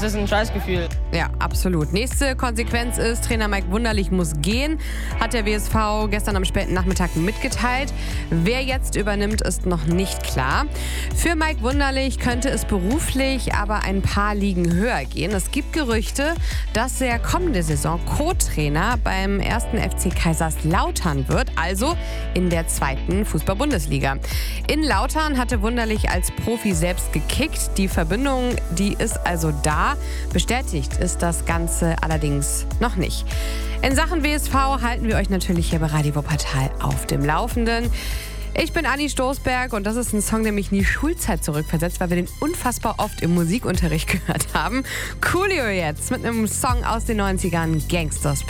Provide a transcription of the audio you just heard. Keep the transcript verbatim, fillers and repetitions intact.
Das ist ein Scheißgefühl. Ja, absolut. Nächste Konsequenz ist, Trainer Mike Wunderlich muss gehen, hat der W S V gestern am späten Nachmittag mitgeteilt. Wer jetzt übernimmt, ist noch nicht klar. Für Mike Wunderlich könnte es beruflich aber ein paar Ligen höher gehen. Es gibt Gerüchte, dass er kommende Saison Co-Trainer beim ersten F C Kaiserslautern wird, also in der zweiten Fußball-Bundesliga. In Lautern hatte Wunderlich als Profi selbst gekickt. Die Verbindung, die ist also da. Bestätigt ist das Ganze allerdings noch nicht. In Sachen W S V halten wir euch natürlich hier bei Radio Wuppertal auf dem Laufenden. Ich bin Anni Stoßberg und das ist ein Song, der mich in die Schulzeit zurückversetzt, weil wir den unfassbar oft im Musikunterricht gehört haben. Coolio jetzt mit einem Song aus den neunzigern, Gangsters